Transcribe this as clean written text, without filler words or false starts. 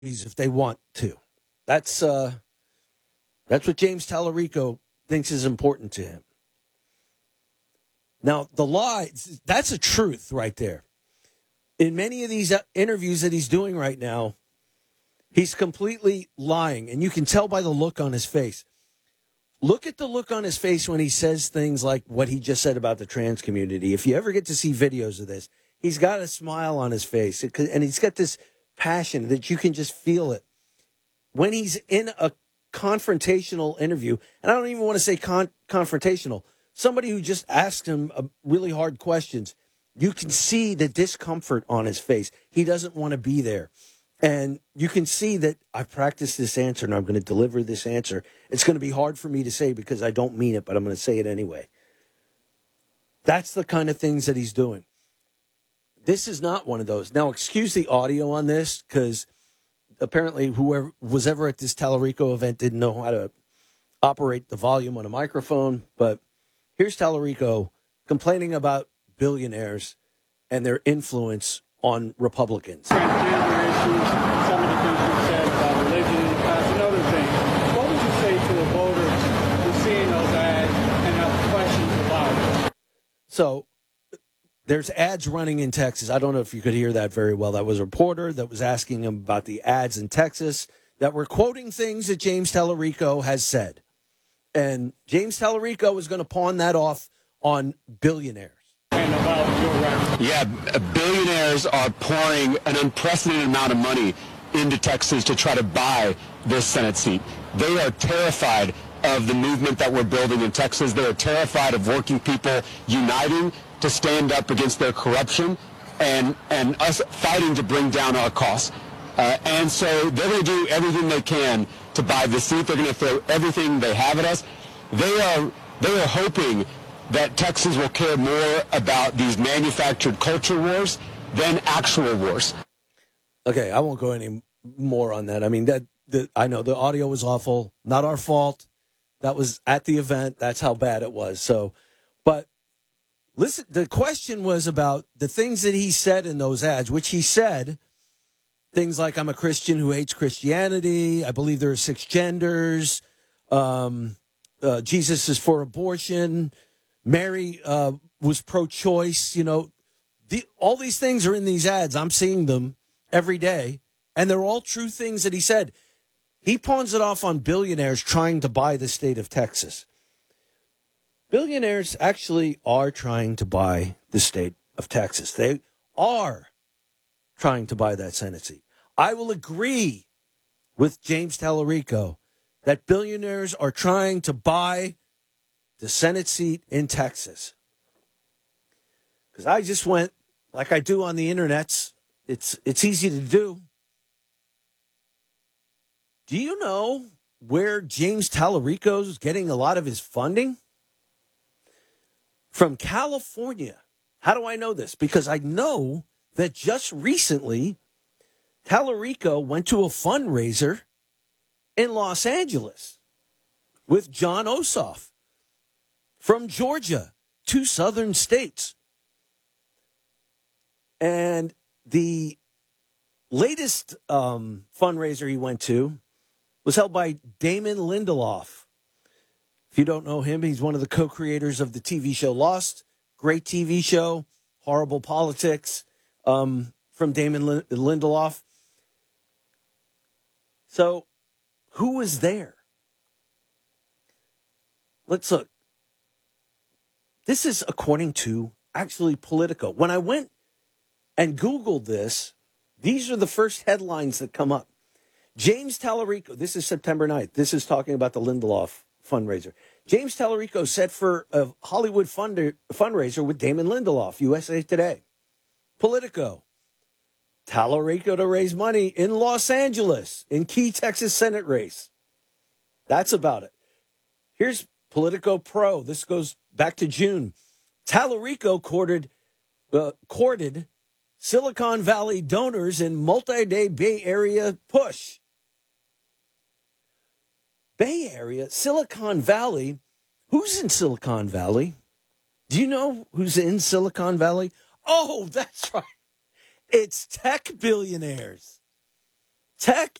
if they want to. That's what James Tallarico thinks is important to him. Now, the lie, that's a truth right there. In many of these interviews that he's doing right now, he's completely lying, and you can tell by the look on his face. Look at the look on his face when he says things like what he just said about the trans community. If you ever get to see videos of this, he's got a smile on his face, and he's got this passion that you can just feel it. When he's in a confrontational interview, and I don't even want to say confrontational, somebody who just asked him really hard questions, you can see the discomfort on his face. He doesn't want to be there. And you can see that I've practiced this answer and I'm going to deliver this answer. It's going to be hard for me to say because I don't mean it, but I'm going to say it anyway. That's the kind of things that he's doing. This is not one of those. Now, excuse the audio on this because apparently whoever was ever at this Tallarico event didn't know how to operate the volume on a microphone. But here's Tallarico complaining about billionaires and their influence on Republicans. Transgender issues, some of the things you said about religion, and other things. What would you say to the voters who's seeing those ads and have questions about it? So there's ads running in Texas. I don't know if you could hear that very well. That was a reporter that was asking him about the ads in Texas that were quoting things that James Tallarico has said. And James Tallarico is going to pawn that off on billionaires. And about your record. Yeah, billionaires are pouring an unprecedented amount of money into Texas to try to buy this Senate seat. They are terrified of the movement that we're building in Texas. They are terrified of working people uniting to stand up against their corruption and us fighting to bring down our costs. And so they're going to do everything they can to buy the seat. They're going to throw everything they have at us. They are hoping that Texas will care more about these manufactured culture wars than actual wars. Okay, I won't go any more on that. I mean, I know the audio was awful. Not our fault. That was at the event. That's how bad it was. So, but listen, the question was about the things that he said in those ads, which he said things like, I'm a Christian who hates Christianity. I believe there are 6 genders. Jesus is for abortion. Mary was pro-choice. You know, all these things are in these ads. I'm seeing them every day, and they're all true things that he said. He pawns it off on billionaires trying to buy the state of Texas. Billionaires actually are trying to buy the state of Texas. They are trying to buy that Senate seat. I will agree with James Tallarico that billionaires are trying to buy the Senate seat in Texas. Because I just went, like I do on the internets, it's easy to do. Do you know where James Tallarico is getting a lot of his funding? From California. How do I know this? Because I know that just recently, Tallarico went to a fundraiser in Los Angeles with John Ossoff from Georgia, 2 southern states. And the latest fundraiser he went to was held by Damon Lindelof. If you don't know him, he's one of the co-creators of the TV show Lost. Great TV show, horrible politics from Damon Lindelof. So who was there? Let's look. This is according to actually Politico. When I went and Googled this, these are the first headlines that come up. James Tallarico, this is September 9th. This is talking about the Lindelof fundraiser. James Tallarico set for a Hollywood fundraiser with Damon Lindelof, USA Today. Politico, Tallarico to raise money in Los Angeles in key Texas Senate race. That's about it. Here's Politico Pro. This goes back to June. Tallarico courted Silicon Valley donors in multi-day Bay Area push. Bay Area, Silicon Valley. Who's in Silicon Valley? Do you know who's in Silicon Valley? Oh, that's right. It's tech billionaires. Tech